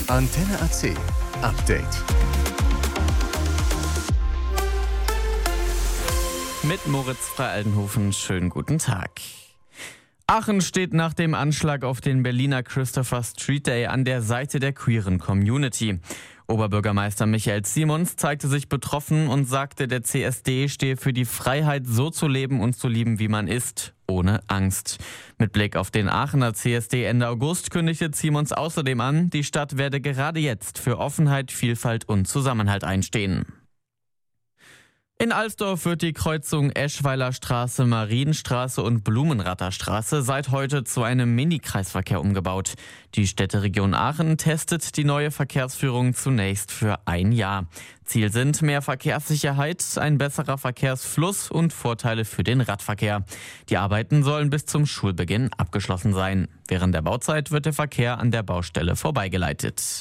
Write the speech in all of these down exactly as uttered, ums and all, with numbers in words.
Antenne A C Update. Mit Moritz Frei-Aldenhofen, schönen guten Tag. Aachen steht nach dem Anschlag auf den Berliner Christopher Street Day an der Seite der queeren Community. Oberbürgermeister Michael Simons zeigte sich betroffen und sagte, der C S D stehe für die Freiheit, so zu leben und zu lieben, wie man ist, ohne Angst. Mit Blick auf den Aachener C S D Ende August kündigte Simons außerdem an, die Stadt werde gerade jetzt für Offenheit, Vielfalt und Zusammenhalt einstehen. In Alsdorf wird die Kreuzung Eschweiler Straße, Marienstraße und Blumenratter Straße seit heute zu einem Mini-Kreisverkehr umgebaut. Die Städteregion Aachen testet die neue Verkehrsführung zunächst für ein Jahr. Ziel sind mehr Verkehrssicherheit, ein besserer Verkehrsfluss und Vorteile für den Radverkehr. Die Arbeiten sollen bis zum Schulbeginn abgeschlossen sein. Während der Bauzeit wird der Verkehr an der Baustelle vorbeigeleitet.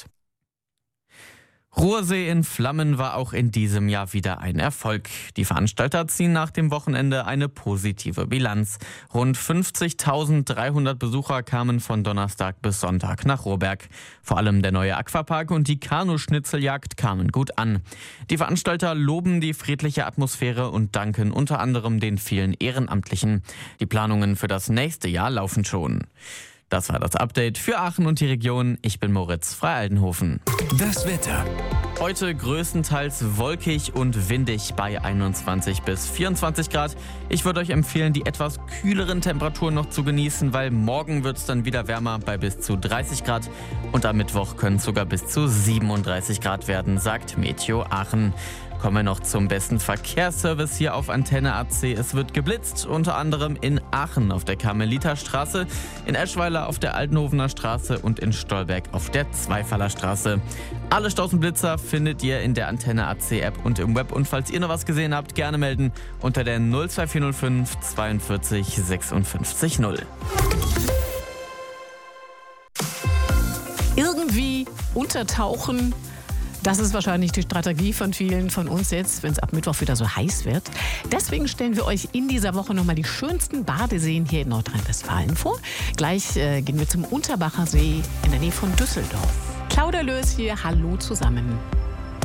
Ruhrsee in Flammen war auch in diesem Jahr wieder ein Erfolg. Die Veranstalter ziehen nach dem Wochenende eine positive Bilanz. Rund fünfzigtausenddreihundert Besucher kamen von Donnerstag bis Sonntag nach Rohrberg. Vor allem der neue Aquapark und die Kanuschnitzeljagd kamen gut an. Die Veranstalter loben die friedliche Atmosphäre und danken unter anderem den vielen Ehrenamtlichen. Die Planungen für das nächste Jahr laufen schon. Das war das Update für Aachen und die Region. Ich bin Moritz Frei-Aldenhofen. Das Wetter. Heute größtenteils wolkig und windig bei einundzwanzig bis vierundzwanzig Grad. Ich würde euch empfehlen, die etwas kühleren Temperaturen noch zu genießen, weil morgen wird es dann wieder wärmer bei bis zu dreißig Grad. Und am Mittwoch können es sogar bis zu siebenunddreißig Grad werden, sagt Meteo Aachen. Kommen wir noch zum besten Verkehrsservice hier auf Antenne A C. Es wird geblitzt, unter anderem in Aachen auf der Karmeliterstraße, in Eschweiler auf der Altenhofener Straße und in Stolberg auf der Zweifaller Straße. Alle Staus und Blitzer findet ihr in der Antenne A C App und im Web. Und falls ihr noch was gesehen habt, gerne melden unter der null zwei vier null fünf zweiundvierzig sechsundfünfzig null. Irgendwie untertauchen. Das ist wahrscheinlich die Strategie von vielen von uns jetzt, wenn es ab Mittwoch wieder so heiß wird. Deswegen stellen wir euch in dieser Woche nochmal die schönsten Badeseen hier in Nordrhein-Westfalen vor. Gleich äh, gehen wir zum Unterbacher See in der Nähe von Düsseldorf. Claudia Löß hier, hallo zusammen.